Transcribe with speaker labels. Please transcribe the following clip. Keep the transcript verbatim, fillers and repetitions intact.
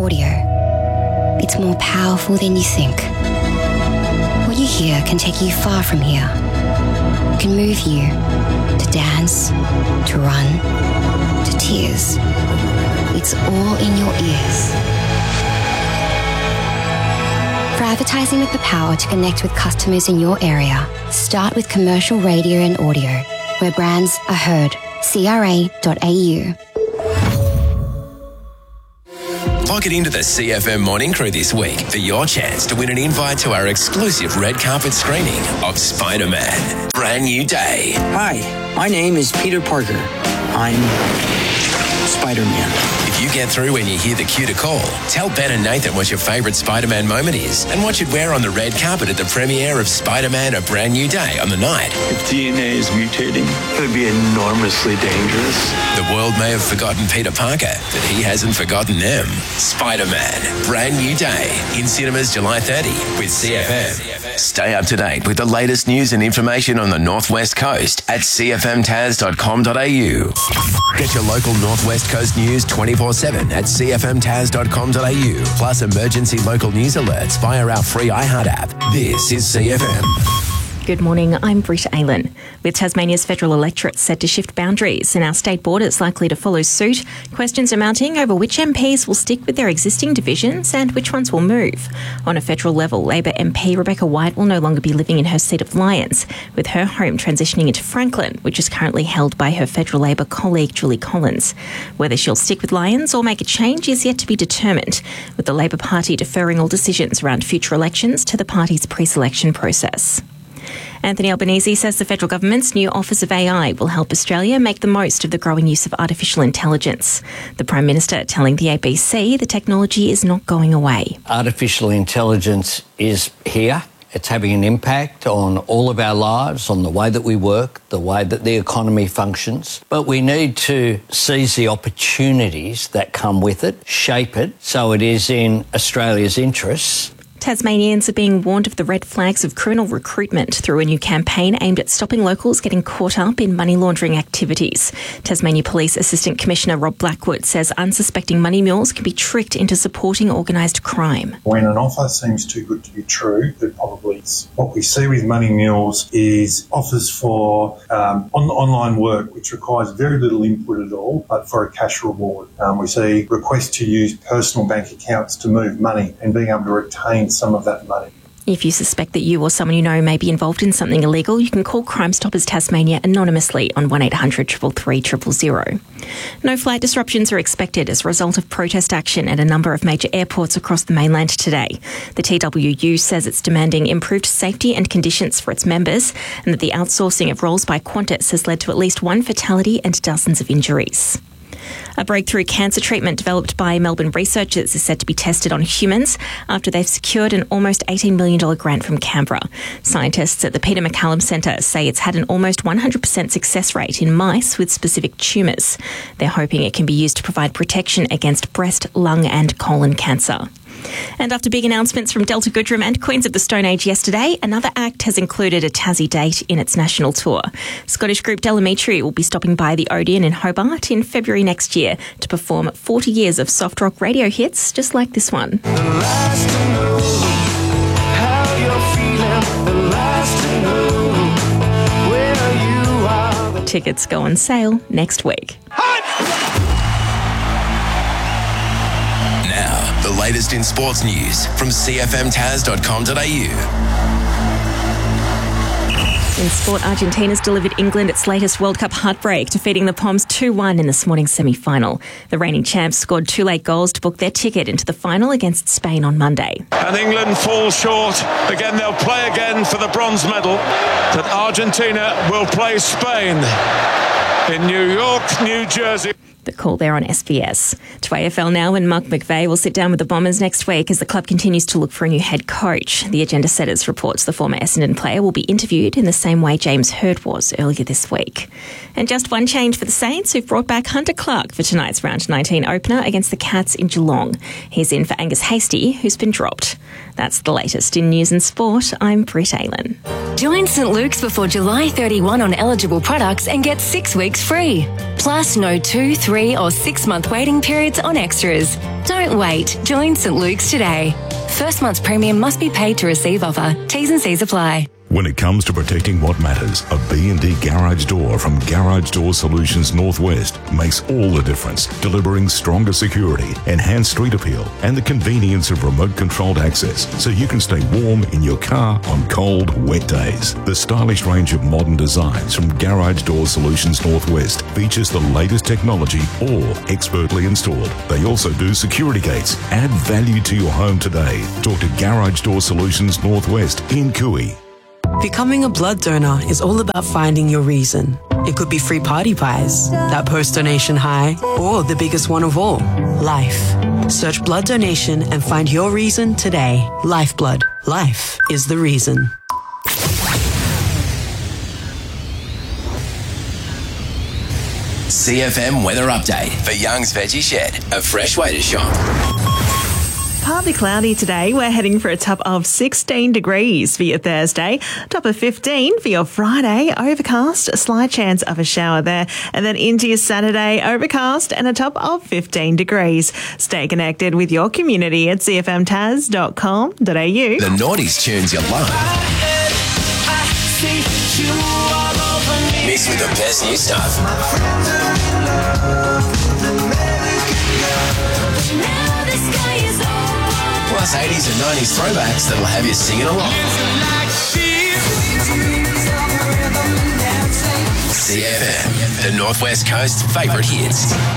Speaker 1: audio. It's more powerful than you think. What you hear can take you far from here. It can move you to dance, to run, to tears. It's all in your ears. For advertising with the power to connect with customers in your area, start with commercial radio and audio, where brands are heard. C R A dot A U.
Speaker 2: Log it into the C F M Morning Crew this week for your chance to win an invite to our exclusive red carpet screening of Spider-Man: Brand New Day.
Speaker 3: Hi, my name is Peter Parker. I'm Spider-Man.
Speaker 2: If you get through when you hear the cue to call, tell Ben and Nathan what your favourite Spider-Man moment is and what you'd wear on the red carpet at the premiere of Spider-Man: A Brand New Day on the night.
Speaker 4: If D N A is mutating, it would be enormously dangerous.
Speaker 2: The world may have forgotten Peter Parker, but he hasn't forgotten them. Spider-Man: Brand New Day in cinemas July thirtieth with C F M. Stay up to date with the latest news and information on the Northwest Coast at c f m tas dot com dot a u. Get your local Northwest Coast news twenty-four seven at c f m tas dot com dot a u, plus emergency local news alerts via our free iHeart app. This is C F M.
Speaker 5: Good morning, I'm Britta Aylan. With Tasmania's federal electorate set to shift boundaries and our state borders likely to follow suit, questions are mounting over which M Ps will stick with their existing divisions and which ones will move. On a federal level, Labor M P Rebecca White will no longer be living in her seat of Lyons, with her home transitioning into Franklin, which is currently held by her federal Labor colleague Julie Collins. Whether she'll stick with Lyons or make a change is yet to be determined, with the Labor Party deferring all decisions around future elections to the party's pre-selection process. Anthony Albanese says the federal government's new Office of A I will help Australia make the most of the growing use of artificial intelligence. The Prime Minister telling the A B C the technology is not going away.
Speaker 6: Artificial intelligence is here. It's having an impact on all of our lives, on the way that we work, the way that the economy functions. But we need to seize the opportunities that come with it, shape it so it is in Australia's interests.
Speaker 5: Tasmanians are being warned of the red flags of criminal recruitment through a new campaign aimed at stopping locals getting caught up in money laundering activities. Tasmania Police Assistant Commissioner Rob Blackwood says unsuspecting money mules can be tricked into supporting organised crime.
Speaker 7: When an offer seems too good to be true, it probably is. What we see with money mules is offers for um, on- online work, which requires very little input at all, but for a cash reward. Um, we see requests to use personal bank accounts to move money and being able to retain some of that money.
Speaker 5: If you suspect that you or someone you know may be involved in something illegal, you can call Crime Stoppers Tasmania anonymously on one eight hundred three three three zero zero. No flight disruptions are expected as a result of protest action at a number of major airports across the mainland today. The T W U says it's demanding improved safety and conditions for its members, and that the outsourcing of roles by Qantas has led to at least one fatality and dozens of injuries. A breakthrough cancer treatment developed by Melbourne researchers is set to be tested on humans after they've secured an almost eighteen million dollars grant from Canberra. Scientists at the Peter MacCallum Centre say it's had an almost one hundred percent success rate in mice with specific tumours. They're hoping it can be used to provide protection against breast, lung and colon cancer. And after big announcements from Delta Goodrem and Queens of the Stone Age yesterday, another act has included a Tassie date in its national tour. Scottish group Delamitri will be stopping by the Odeon in Hobart in February next year to perform forty years of soft rock radio hits just like this one. Tickets go on sale next week.
Speaker 2: Now, the latest in sports news from c f m tas dot com dot a u.
Speaker 5: In sport, Argentina's delivered England its latest World Cup heartbreak, defeating the Poms two one in this morning's semi-final. The reigning champs scored two late goals to book their ticket into the final against Spain on Monday.
Speaker 8: And England falls short. Again, they'll play again for the bronze medal. But Argentina will play Spain in New York, New Jersey.
Speaker 5: The call there on S B S. To A F L now, and Mark McVeigh will sit down with the Bombers next week as the club continues to look for a new head coach. The Agenda Setters reports the former Essendon player will be interviewed in the same way James Hird was earlier this week. And just one change for the Saints, who've brought back Hunter Clark for tonight's round nineteen opener against the Cats in Geelong. He's in for Angus Hastie, who's been dropped. That's the latest in news and sport. I'm Britt Aylan.
Speaker 9: Join St Luke's before July thirty-first on eligible products and get six weeks free. Plus, no two, three three or six month waiting periods on extras. Don't wait. Join St Luke's today. First month's premium must be paid to receive offer. T's and C's apply.
Speaker 10: When it comes to protecting what matters, a B and D garage door from Garage Door Solutions Northwest makes all the difference, delivering stronger security, enhanced street appeal, and the convenience of remote-controlled access so you can stay warm in your car on cold, wet days. The stylish range of modern designs from Garage Door Solutions Northwest features the latest technology, all expertly installed. They also do security gates. Add value to your home today. Talk to Garage Door Solutions Northwest in Cooey.
Speaker 11: Becoming a blood donor is all about finding your reason. It could be free party pies, that post-donation high, or the biggest one of all, life. Search blood donation and find your reason today. Lifeblood. Life is the reason.
Speaker 2: C F M weather update for Young's Veggie Shed, a fresh way to shop.
Speaker 5: Partly cloudy today. We're heading for a top of sixteen degrees for your Thursday, top of fifteen for your Friday, overcast, a slight chance of a shower there, and then into your Saturday, overcast and a top of fifteen degrees. Stay connected with your community at c f m taz dot com dot a u.
Speaker 2: The Naughties tunes you love. Mixed with the best new stuff. Plus eighties and nineties throwbacks that'll have you singing along. C F M, the Northwest Coast's favourite hits.